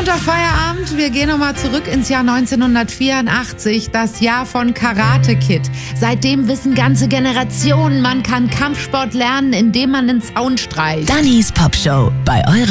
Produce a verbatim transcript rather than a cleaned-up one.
Unter Feierabend, wir gehen nochmal zurück ins Jahr neunzehnhundertvierundachtzig, das Jahr von Karate Kid. Seitdem wissen ganze Generationen, man kann Kampfsport lernen, indem man den Zaun streicht. Dannys Popshow bei eurem